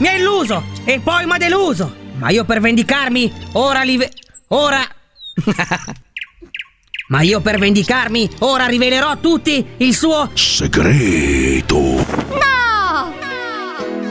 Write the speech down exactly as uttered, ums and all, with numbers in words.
mi ha illuso e poi m'ha deluso. Ma io per vendicarmi, ora li... Ve- ora... Ma io per vendicarmi, ora rivelerò a tutti il suo... segreto. No!